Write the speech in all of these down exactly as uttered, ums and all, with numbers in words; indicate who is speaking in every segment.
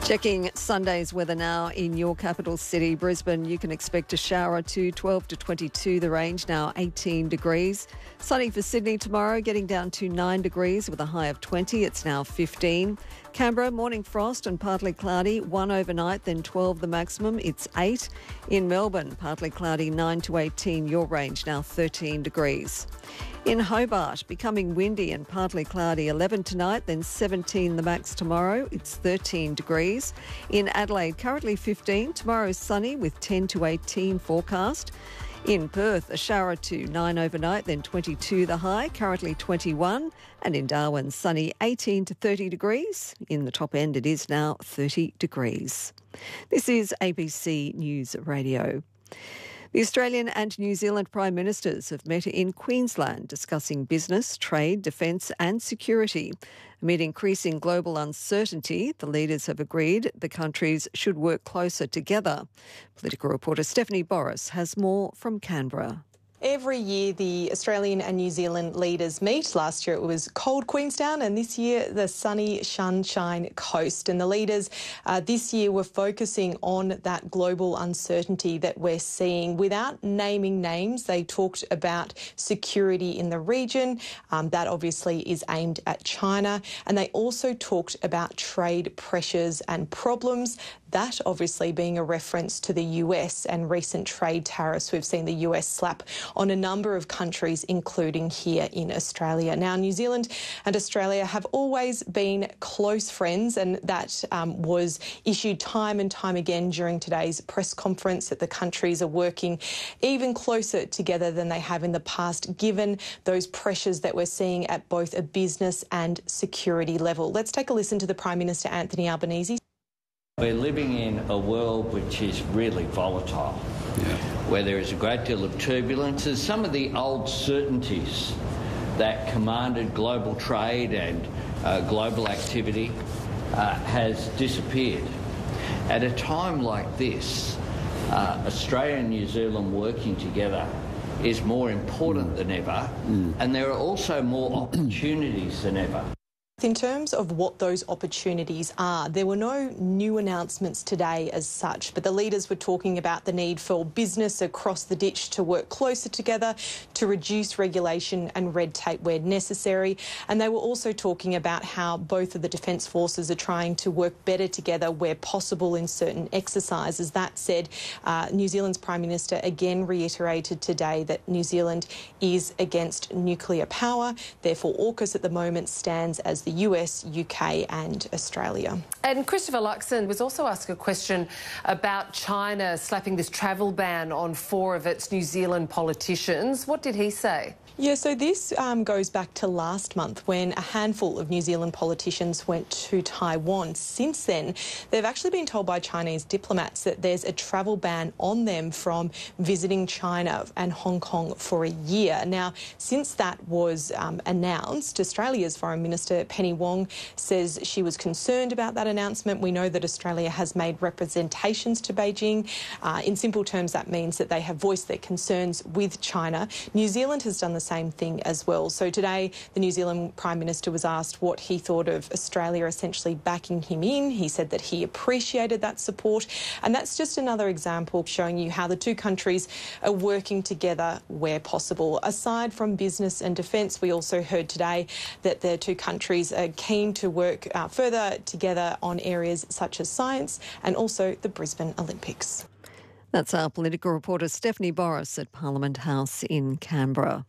Speaker 1: Checking Sunday's weather now in your capital city, Brisbane. You can expect a shower to twelve to twenty-two, the range now eighteen degrees. Sunny for Sydney tomorrow, getting down to nine degrees with a high of twenty. It's now fifteen. Canberra, morning frost and partly cloudy, one overnight, then twelve the maximum. It's eight. In Melbourne, partly cloudy, nine to eighteen, your range now thirteen degrees. In Hobart, becoming windy and partly cloudy, eleven tonight, then seventeen the max tomorrow. It's thirteen degrees. In Adelaide, currently fifteen. Tomorrow sunny with ten to eighteen forecast. In Perth, a shower to nine overnight, then twenty-two the high, currently twenty-one. And in Darwin, sunny eighteen to thirty degrees. In the top end, it is now thirty degrees. This is A B C News Radio. The Australian and New Zealand Prime Ministers have met in Queensland discussing business, trade, defence and security. Amid increasing global uncertainty, the leaders have agreed the countries should work closer together. Political reporter Stephanie Boris has more from Canberra.
Speaker 2: Every year the Australian and New Zealand leaders meet. Last year it was cold Queenstown and this year the sunny Sunshine Coast. And the leaders uh, this year were focusing on that global uncertainty that we're seeing. Without naming names, they talked about security in the region. Um, that obviously is aimed at China. And they also talked about trade pressures and problems. That obviously being a reference to the U S and recent trade tariffs we've seen the U S slap on a number of countries, including here in Australia. Now, New Zealand and Australia have always been close friends, and that um, was issued time and time again during today's press conference, that the countries are working even closer together than they have in the past, given those pressures that we're seeing at both a business and security level. Let's take a listen to the Prime Minister, Anthony Albanese.
Speaker 3: We're living in a world which is really volatile, yeah. where there is a great deal of turbulence. And some of the old certainties that commanded global trade and uh, global activity uh, has disappeared. At a time like this, uh, Australia and New Zealand working together is more important mm. than ever, mm. and there are also more opportunities than ever.
Speaker 2: In terms of what those opportunities are, there were no new announcements today as such, but the leaders were talking about the need for business across the ditch to work closer together, to reduce regulation and red tape where necessary. And they were also talking about how both of the Defence Forces are trying to work better together where possible in certain exercises. That said, uh, New Zealand's Prime Minister again reiterated today that New Zealand is against nuclear power. Therefore, AUKUS at the moment stands as the U S, U K and Australia.
Speaker 4: And Christopher Luxon was also asked a question about China slapping this travel ban on four of its New Zealand politicians. What did he say?
Speaker 2: Yeah, so this um, goes back to last month when a handful of New Zealand politicians went to Taiwan. Since then, they've actually been told by Chinese diplomats that there's a travel ban on them from visiting China and Hong Kong for a year. Now, since that was um, announced, Australia's Foreign Minister Penny Wong says she was concerned about that announcement. We know that Australia has made representations to Beijing. Uh, in simple terms, that means that they have voiced their concerns with China. New Zealand has done the same thing as well. So today, the New Zealand Prime Minister was asked what he thought of Australia essentially backing him in. He said that he appreciated that support. And that's just another example showing you how the two countries are working together where possible. Aside from business and defence, we also heard today that the two countries are keen to work uh, further together on areas such as science and also the Brisbane Olympics.
Speaker 1: That's our political reporter Stephanie Boris at Parliament House in Canberra.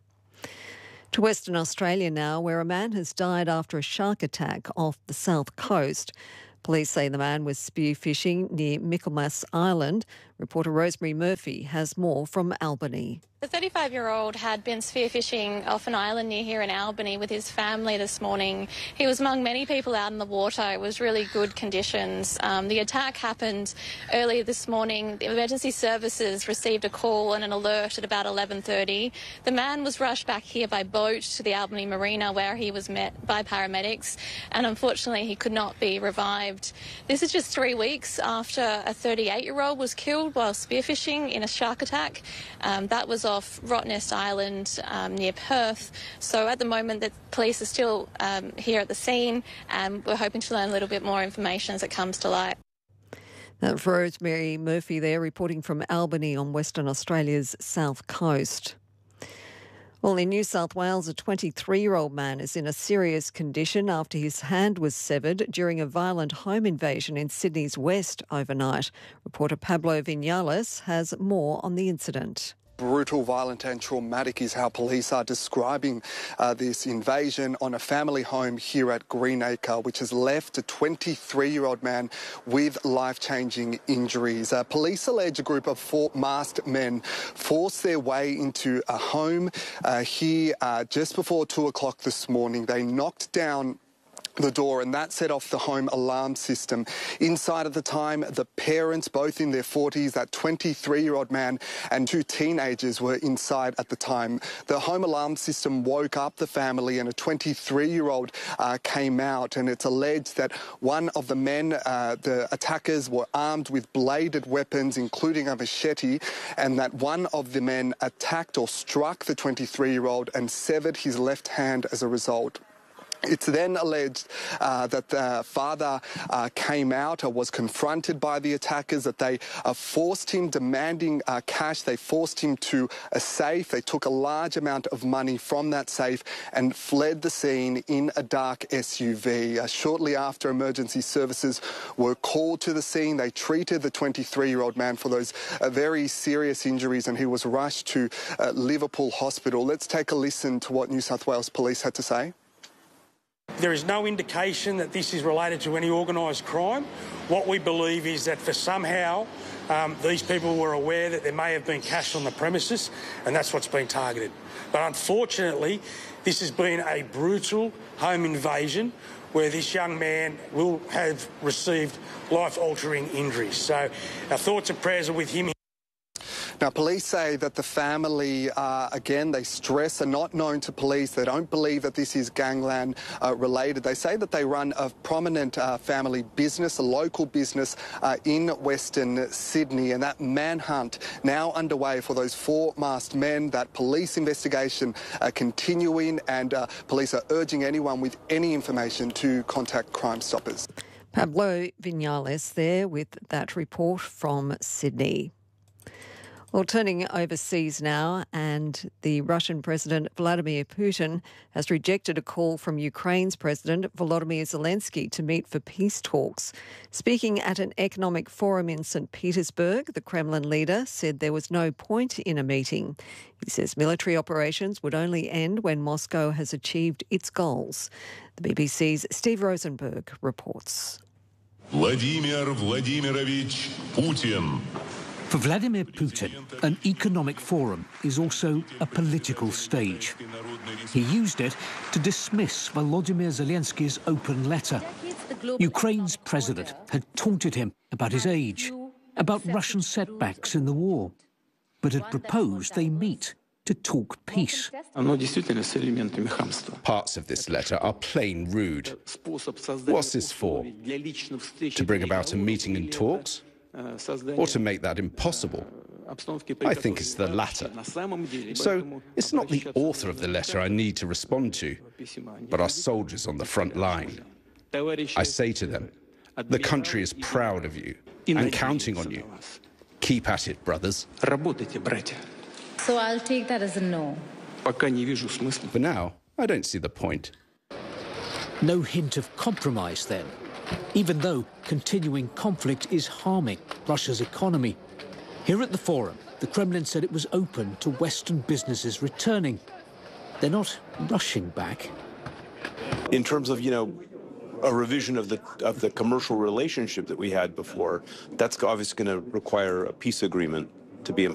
Speaker 1: To Western Australia now, where a man has died after a shark attack off the south coast. Police say the man was spearfishing near Michaelmas Island. Reporter Rosemary Murphy has more from Albany.
Speaker 5: The thirty-five-year-old had been spearfishing off an island near here in Albany with his family this morning. He was among many people out in the water. It was really good conditions. Um, the attack happened earlier this morning. The emergency services received a call and an alert at about eleven thirty. The man was rushed back here by boat to the Albany Marina where he was met by paramedics, and unfortunately he could not be revived. This is just three weeks after a thirty-eight-year-old was killed while spearfishing in a shark attack. Um, that was off Rottnest Island um, near Perth. So at the moment the police are still um, here at the scene, and we're hoping to learn a little bit more information as it comes to light.
Speaker 1: Uh, for Rosemary Murphy there, reporting from Albany on Western Australia's south coast. Well, in New South Wales, a twenty-three-year-old man is in a serious condition after his hand was severed during a violent home invasion in Sydney's west overnight. Reporter Pablo Vinales has more on the incident.
Speaker 6: Brutal, violent and traumatic is how police are describing uh, this invasion on a family home here at Greenacre, which has left a twenty-three-year-old man with life-changing injuries. Uh, police allege a group of four masked men forced their way into a home uh, here uh, just before two o'clock this morning. They knocked down the door, and that set off the home alarm system. Inside at the time, the parents, both in their forties, that twenty-three-year-old man and two teenagers were inside at the time. The home alarm system woke up the family, and a twenty-three-year-old uh, came out, and it's alleged that one of the men, uh, the attackers, were armed with bladed weapons, including a machete, and that one of the men attacked or struck the twenty-three-year-old and severed his left hand as a result. It's then alleged uh, that the father uh, came out or was confronted by the attackers, that they uh, forced him, demanding uh, cash. They forced him to a safe. They took a large amount of money from that safe and fled the scene in a dark S U V. Uh, shortly after, emergency services were called to the scene. They treated the twenty-three-year-old man for those uh, very serious injuries, and he was rushed to uh, Liverpool Hospital. Let's take a listen to what New South Wales Police had to say.
Speaker 7: There is no indication that this is related to any organised crime. What we believe is that for somehow um, these people were aware that there may have been cash on the premises, and that's what's been targeted. But unfortunately, this has been a brutal home invasion where this young man will have received life-altering injuries. So our thoughts and prayers are with him.
Speaker 6: Now, police say that the family, uh, again, they stress, are not known to police. They don't believe that this is gangland uh, related. They say that they run a prominent uh, family business, a local business uh, in Western Sydney, and that manhunt now underway for those four masked men. That police investigation uh, continuing, and uh, police are urging anyone with any information to contact Crime Stoppers.
Speaker 1: Pablo Vinales there with that report from Sydney. Well, turning overseas now, and the Russian President Vladimir Putin has rejected a call from Ukraine's President Volodymyr Zelensky to meet for peace talks. Speaking at an economic forum in Saint Petersburg, the Kremlin leader said there was no point in a meeting. He says military operations would only end when Moscow has achieved its goals. The B B C's Steve Rosenberg reports.
Speaker 8: Vladimir Vladimirovich Putin.
Speaker 9: For Vladimir Putin, an economic forum is also a political stage. He used it to dismiss Volodymyr Zelensky's open letter. Ukraine's president had taunted him about his age, about Russian setbacks in the war, but had proposed they meet to talk peace.
Speaker 10: Parts of this letter are plain rude. What's this for? To bring about a meeting and talks? Or to make that impossible? I think it's the latter. So it's not the author of the letter I need to respond to, but our soldiers on the front line. I say to them, the country is proud of you and counting on you. Keep at it, brothers.
Speaker 11: So I'll take that as a no.
Speaker 10: For now, I don't see the point.
Speaker 9: No hint of compromise then, even though continuing conflict is harming Russia's economy. Here at the forum, the Kremlin said it was open to Western businesses returning. They're not rushing back.
Speaker 12: In terms of, you know, a revision of the of the commercial relationship that we had before, that's obviously going to require a peace agreement to be in